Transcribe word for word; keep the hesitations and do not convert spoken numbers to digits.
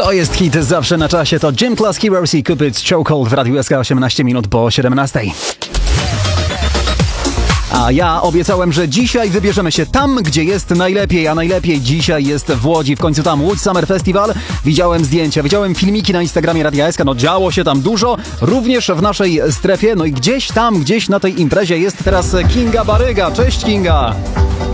To jest hit zawsze na czasie, to Gym Class Heroes i Cupid's Chokehold w Radiu S K osiemnaście minut po siedemnastej. A ja obiecałem, że dzisiaj wybierzemy się tam, gdzie jest najlepiej, a najlepiej dzisiaj jest w Łodzi, w końcu tam Łódź Summer Festival. Widziałem zdjęcia, widziałem filmiki na Instagramie Radia S K, no działo się tam dużo, również w naszej strefie, no i gdzieś tam, gdzieś na tej imprezie jest teraz Kinga Baryga. Cześć Kinga!